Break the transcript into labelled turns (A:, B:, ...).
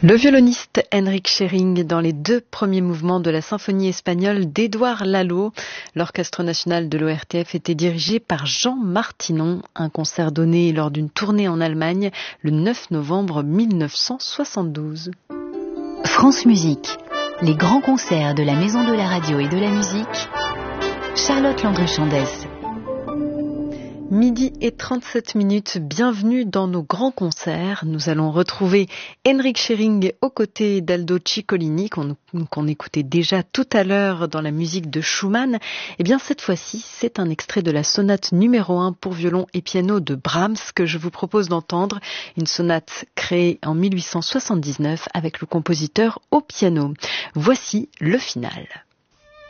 A: Le violoniste Enric Schering dans les 2 premiers mouvements de la symphonie espagnole d'Édouard Lalo. L'Orchestre national de l'ORTF était dirigé par Jean Martinon. Un concert donné lors d'une tournée en Allemagne le 9 novembre 1972.
B: France Musique, les grands concerts de la Maison de la Radio et de la Musique. Charlotte Landru-Chandès.
A: Midi et 37 minutes, bienvenue dans nos grands concerts. Nous allons retrouver Enric Schering aux côtés d'Aldo Ciccolini qu'on écoutait déjà tout à l'heure dans la musique de Schumann. Et bien cette fois-ci, c'est un extrait de la sonate numéro 1 pour violon et piano de Brahms que je vous propose d'entendre. Une sonate créée en 1879 avec le compositeur au piano. Voici le final.